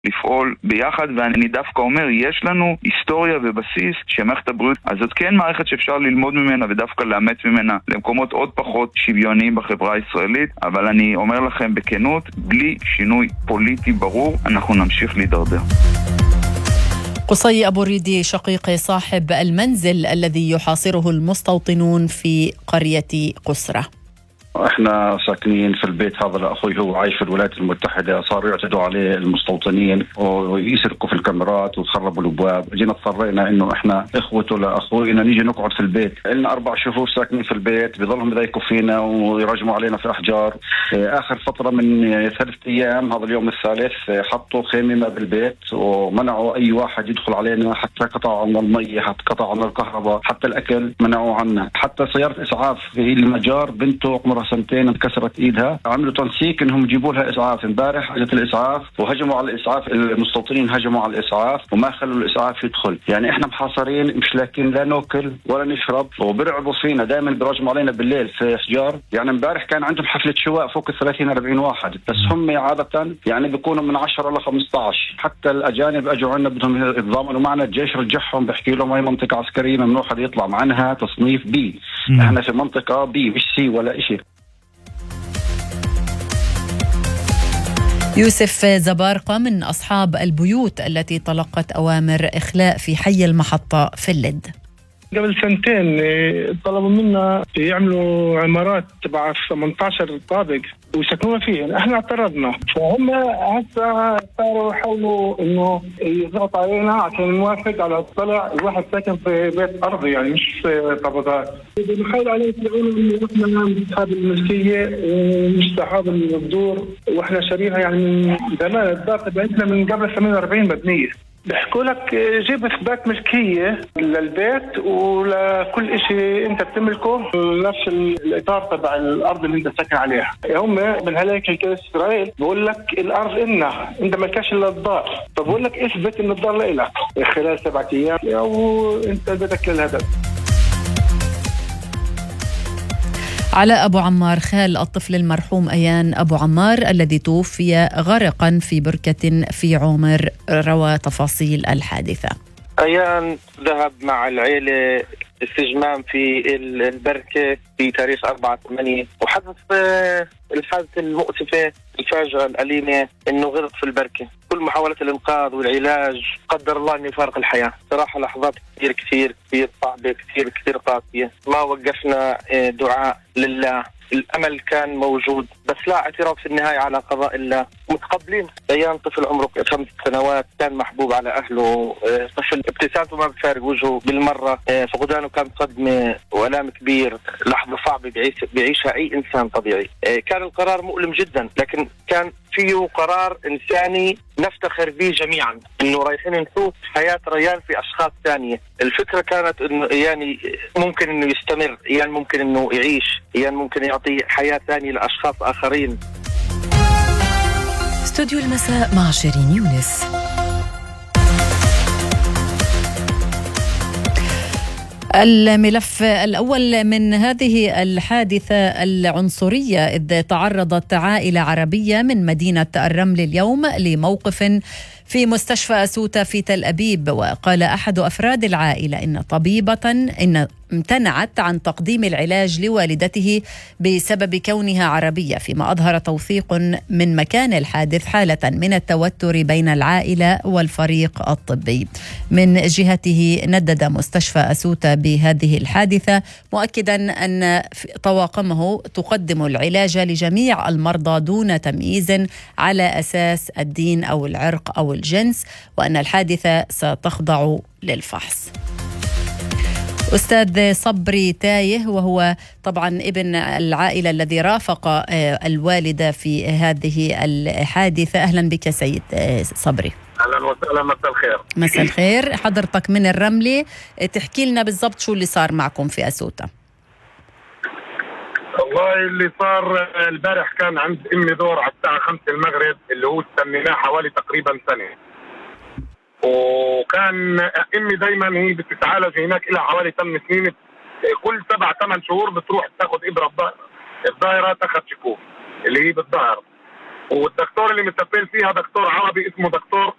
לפעול ביחד, ואני דווקא אומר, יש לנו היסטוריה ובסיס שמערכת הבריאות הזאת כן מערכת שאפשר ללמוד ממנה ודווקא לאמץ ממנה למקומות עוד פחות שוויוניים בחברה הישראלית, אבל אני אומר לכם בכנות, בלי שינוי פוליטי ברור, אנחנו נמשיך להידרדר. قصي أبو ريدي شقيق صاحب المنزل الذي يحاصره المستوطنون في قرية قسرة. احنا ساكنين في البيت هذا لاخوي، هو عايش في الولايات المتحده، صاروا يعتدوا عليه المستوطنين ويسرقوا في الكاميرات ويخربوا الابواب. جينا اضطرينا انه احنا اخوته لاخوينا نيجي نقعد في البيت، لنا 4 شهور ساكنين في البيت، بيضلهم يضايقوا فينا ويرجموا علينا في احجار. اخر فتره من 3 ايام، هذا اليوم الثالث، حطوا خيمه بالبيت ومنعوا اي واحد يدخل علينا، حتى قطعوا عنا الميه، حتى قطعوا عنا الكهرباء، حتى الاكل منعوا عنا، حتى سياره اسعاف في المجار بنته عمرها 2 سنين انكسرت ايدها، عملوا تنسيق انهم يجيبوا لها اسعاف. امبارح اجت الاسعاف وهجموا على الاسعاف، المستوطنين هجموا على الاسعاف وما خلوا الاسعاف يدخل. يعني احنا محاصرين، مش لاقين لا ناكل ولا نشرب، وبرعبوا فينا، دائما بيرجموا علينا بالليل في احجار. يعني امبارح كان عندهم حفله شواء فوق 30-40 واحد، بس هم عاده يعني بيكونوا من 10 ل 15. حتى الاجانب اجوا عندنا بدهم يتضامنوا معنا، الجيش رجعهم بحكي لهم هي منطقه عسكريه ممنوع حد يطلع، معناها تصنيف بي. احنا في منطقه بي مش سي ولا شيء. يوسف زبارقة من أصحاب البيوت التي تلقت أوامر إخلاء في حي المحطة في اللد. قبل 2 سنين طلبوا منا يعملوا عمارات تبع 18 طابق ويسكنونا فيه، احنا اعترضنا، فهم هسه صاروا يحاولوا انه يضغط علينا عشان نوافق على الطلع. الواحد ساكن في بيت ارضي يعني مش طبقات، بيحاولوا علينا يقولوا انه احنا اصحاب الملكيه ومش صحاب الدور، واحنا شاريها يعني من زمان. الدار تبعتنا من قبل 48 مبنيه. بحكوا لك جيب اثبات ملكيه للبيت ولكل شيء انت بتملكه، نفس الاطار تبع الارض اللي انت ساكن عليها. هم من هلاك كاس اسرائيل بقول لك الارض إلنا، انت مالكش الا الدار، فبقول لك اثبت ان الدار لك خلال 7 ايام او انت بدك للهدف. علاء أبو عمار خال الطفل المرحوم أيان أبو عمار الذي توفي غرقا في بركة في عومر روى تفاصيل الحادثة. أيان ذهب مع العائلة استجمام في البركة في تاريخ 4/8، وحدث الحادثة المؤسفة، الفاجعة الأليمة إنه غرق في البركة. كل محاولات الإنقاذ والعلاج قدر الله إنه يفارق الحياة. صراحة لحظات كثير صعبة، كثير قاسية. ما وقفنا دعاء لله، الأمل كان موجود، بس لا اعتراف في النهاية على قضاء الله. متقبلين. أيام طفل عمره 5 سنوات، كان محبوب على أهله، طفل ابتسامته ما بتفارق وجهه بالمرة. فقدانه كان صدمة وألام كبير، لحظة صعبة بيعيشها أي إنسان طبيعي. كان القرار مؤلم جدا، لكن كان فيه قرار إنساني نفتخر به جميعا، إنه رايحين نشوف حياة ريان في أشخاص ثانية. الفكرة كانت إنه يعني ممكن إنه يستمر، يعني ممكن إنه يعيش، يعني ممكن يعطي حياة ثانية لأشخاص آخرين. استوديو المساء مع شيرين يونس. الملف الأول من هذه الحادثة العنصرية، إذ تعرضت عائلة عربية من مدينة الرمل اليوم لموقف في مستشفى أسوتا في تل أبيب. وقال أحد أفراد العائلة إن طبيبة امتنعت عن تقديم العلاج لوالدته بسبب كونها عربية، فيما أظهر توثيق من مكان الحادث حالة من التوتر بين العائلة والفريق الطبي. من جهته ندد مستشفى أسوتا بهذه الحادثة، مؤكدا أن طواقمه تقدم العلاج لجميع المرضى دون تمييز على أساس الدين أو العرق أو الجنس، وأن الحادثة ستخضع للفحص. أستاذ صبري تايه، وهو طبعا ابن العائلة الذي رافق الوالدة في هذه الحادثة. أهلا بك سيد صبري. أهلا وسهلا، مساء الخير. مساء الخير، حضرتك من الرملة، تحكي لنا بالضبط شو اللي صار معكم في أسوتا. والله اللي صار البارح كان عند أمي دور على الساعة 5 المغرب، اللي هو استنيناه حوالي تقريبا سنة. وكان امي دايما هي بتتعالج هناك لها حوالي 8 سنين، كل 7-8 شهور بتروح تاخذ ابره الظاهره، تاخذ شكوك اللي هي بالظهر. والدكتور اللي متفل فيها دكتور عربي اسمه دكتور